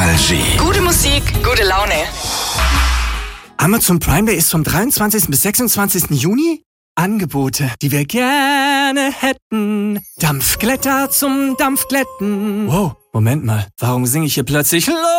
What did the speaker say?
Nostalgie. Gute Musik, gute Laune. Amazon Prime Day ist vom 23. bis 26. Juni. Angebote, die wir gerne hätten. Dampfglätter zum Dampfglätten. Wow, Moment mal, warum singe ich hier plötzlich